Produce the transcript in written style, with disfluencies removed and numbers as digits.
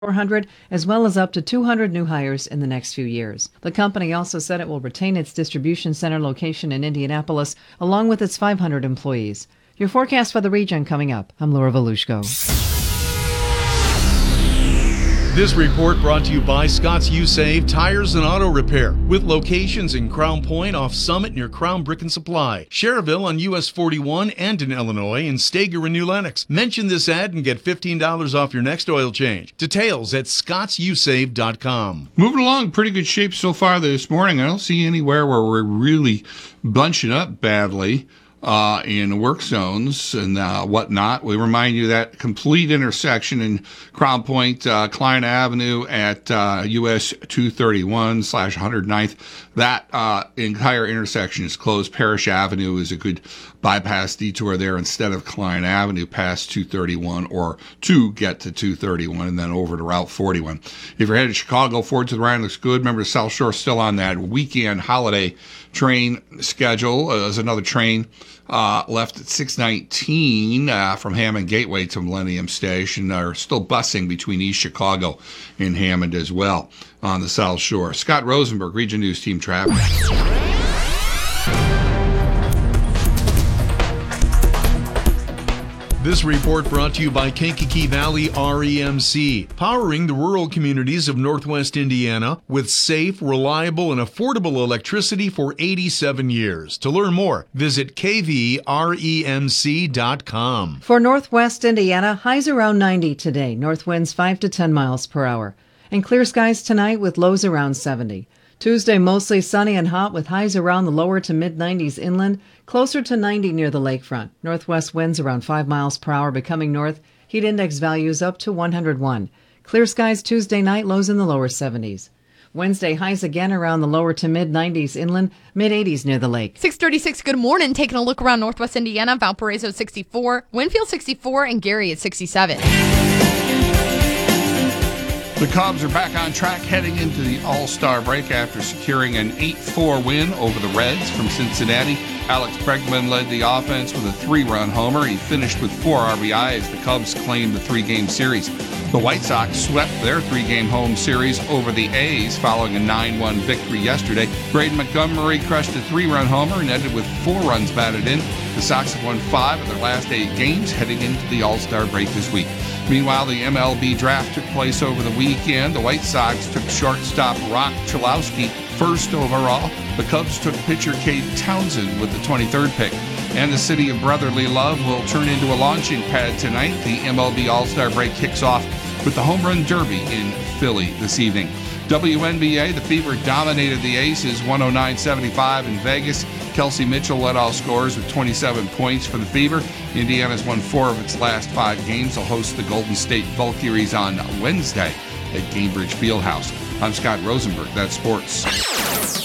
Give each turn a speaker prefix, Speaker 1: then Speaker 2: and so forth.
Speaker 1: 400, as well as up to 200 new hires in the next few years. The company also said it will retain its distribution center location in Indianapolis, along with its 500 employees. Your forecast for the region coming up. I'm Laura Volushko.
Speaker 2: This report brought to you by Scott's U-Save Tires and Auto Repair, with locations in Crown Point off Summit near Crown Brick and Supply, Cherville on US 41 and in Illinois, and Stager in New Lenox. Mention this ad and get $15 off your next oil change. Details at scottsusave.com.
Speaker 3: Moving along, pretty good shape so far this morning. I don't see anywhere where we're really bunching up badly in work zones and whatnot. We remind you that complete intersection in Crown Point, Klein Avenue at US 231/109th. That entire intersection is closed. Parrish Avenue is a good bypass detour there instead of Klein Avenue past 231 or to get to 231 and then over to Route 41. If you're headed to Chicago, Ford to the Rhine looks good. Remember, South Shore still on that weekend holiday train schedule. There's another train left at 6:19 from Hammond Gateway to Millennium Station. They're still busing between East Chicago and Hammond as well on the South Shore. Scott Rosenberg, Region News Team Traffic.
Speaker 2: This report brought to you by Kankakee Valley REMC, powering the rural communities of Northwest Indiana with safe, reliable, and affordable electricity for 87 years. To learn more, visit kvremc.com.
Speaker 1: For Northwest Indiana, highs around 90 today. North winds 5 to 10 miles per hour. And clear skies tonight with lows around 70. Tuesday, mostly sunny and hot with highs around the lower to mid-90s inland, closer to 90 near the lakefront. Northwest winds around 5 miles per hour becoming north. Heat index values up to 101. Clear skies Tuesday night, lows in the lower 70s. Wednesday, highs again around the lower to mid-90s inland, mid-80s near the lake.
Speaker 4: 6:36, good morning. Taking a look around Northwest Indiana, Valparaiso 64, Winfield 64, and Gary at 67.
Speaker 3: The Cubs are back on track heading into the All-Star break after securing an 8-4 win over the Reds from Cincinnati. Alex Bregman led the offense with a 3-run homer. He finished with 4 RBI as the Cubs claimed the 3-game series. The White Sox swept their 3-game home series over the A's following a 9-1 victory yesterday. Braden Montgomery crushed a 3-run homer and ended with 4 runs batted in. The Sox have won 5 of their last 8 games heading into the All-Star break this week. Meanwhile, the MLB draft took place over the weekend. The White Sox took shortstop Rock Chalowski first overall. The Cubs took pitcher Cade Townsend with the 23rd pick. And the city of brotherly love will turn into a launching pad tonight. The MLB All-Star break kicks off with the Home Run Derby in Philly this evening. WNBA, the Fever dominated the Aces 109-75 in Vegas. Kelsey Mitchell led all scorers with 27 points for the Fever. Indiana's won 4 of its last 5 games. They'll host the Golden State Valkyries on Wednesday at Gainbridge Fieldhouse. I'm Scott Rosenberg. That's sports.